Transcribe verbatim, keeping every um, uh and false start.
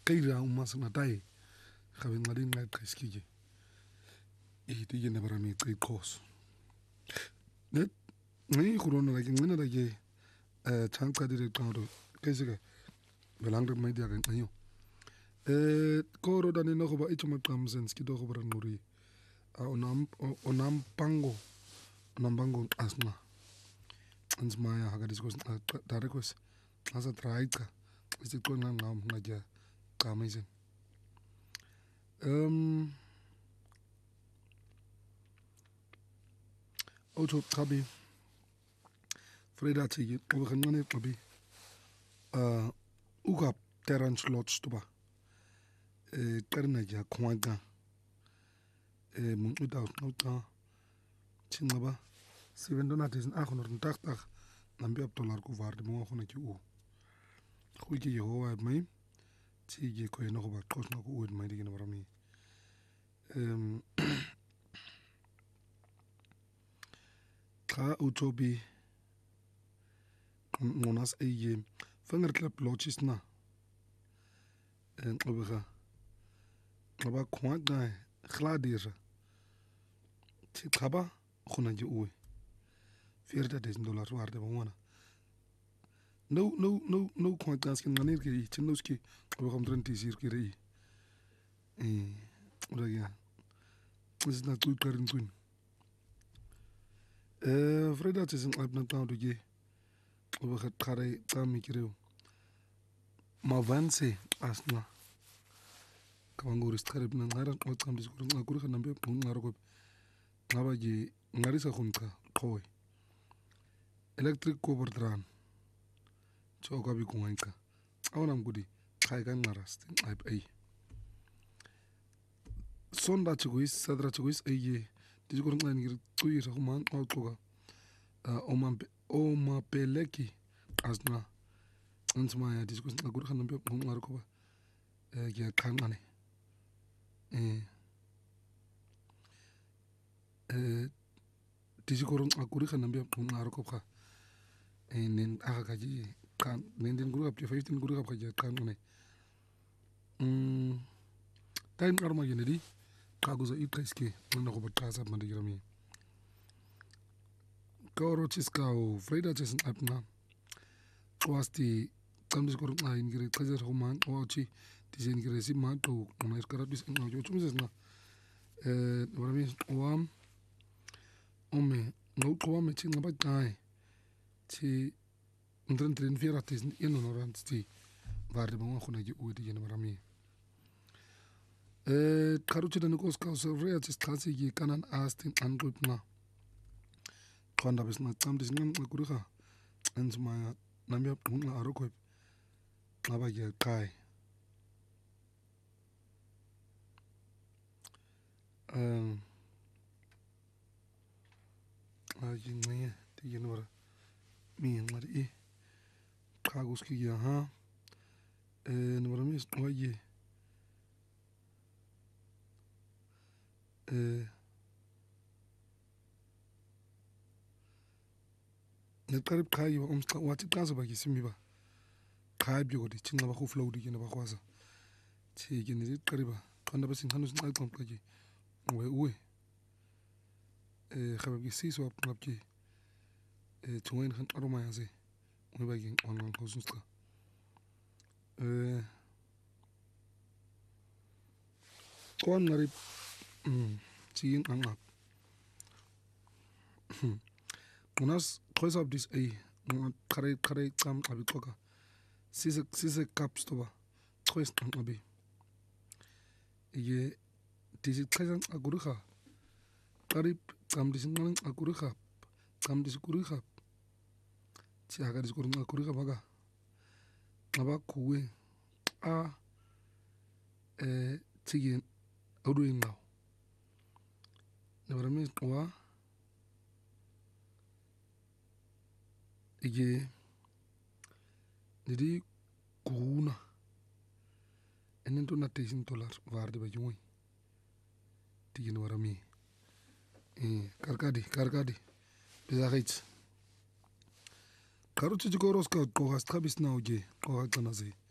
qeira uma sinatai gabe nqadi nqa qeskije iti yena barami qiqoso net ngi khurona la ke ngina la ke eh chanqa dire qaro kesike belangre media ke nqyo eh koro dani no go ba itshoma qamsen ski do go bra nquri onam onam pango onam pango asna ansmaya haga diskos darekos asa traika isiqonqa ngam ngaja qamisen um auto qabi Freda tigi qobe khanane qabi uh ugap terran slots tuba e qarna ja khwanga e munquta uta chinqaba seven donatis akhonor ntaktak nambi ab dollar ku varde mo khona ki u khuji yehowa mai tigi ko eno ba qosna ku u mai digina barami um ka utobi monas eye fanger club lochis na en obega aba khwanga khladira ti khaba khona ji u veertig duisend dollar waarde bamona no no no no khwanga skin nganir ki chinoski obega omtrent sir ki rei eh odagia is na tu karin kun eh Freda tsin abna taw doge obega khare tsami kireu mavanse asna kabangoris kharib na ngara qotsam diskur ngakuri khana mbe ngaro ko ngaba ji ngarisa khunqa qoy electric cover dran choka bi kunga awonam gudi khai kan ngaras type a sonda chiguis sadra chiguis eye diskur ngani ngir tuira khuma qoqa oma oma peleki asna ansmaya diskus ngakuri khana mbe ngaro ko eh ya khangane eh eh disikoron akuri khana mbe ngaro ko kha enen aga kaji kan nenden guru apje fifteen guru apja ja kan ne mm tain arma yenedi kaguza itreski na go batasa mandigirami koro chiskao Freda chesen apna twasti kamdis kor ngai ngire tsajer roman ochi dizen ngire si mato ona iskarabis ngajo chumses na eh barami wam ome no kwame chinga ba tai ti ndren tren vieratis in honorant ti waarde mo khona ji udi yene barami eh karuchi dan ko ska so reatis klasi gi kanan astin anrutna khonda bis na tsamdis ngam kurikha ensma namya ngla aroko ngaba ge kai um aji ngye ti yene bara mi ngari e kaguski ya ha eh no barami oye eh ne qarib kai wa umsta wati kaza ba gisimi ba kai bi godi chinga ba khu flow di yene ba khwaza ti yene di qariba khanda ba sin hanus ngai qam qaji we we eh khabab gisi so ngabki eh tuen khan aroma yaze we ba gi on ko sunska eh kon ngari mm tin anga unas trois of this a khare khare qam qabi qoka sise sise caps to ba trois qabi ye disi qazan agurikha qarib qam disi ngan agurikha qam disi gurikha ti aga disi gurikha agurikha baga aba kuwe a eh tigi odu ingaw nebarami wa ige didi kuna enen to na tesin dollar varde ba jumoy tigi nebarami eh karkadi karkadi bizarrit karuchi jikoros ka ko has khabis na oje ko ha tanaze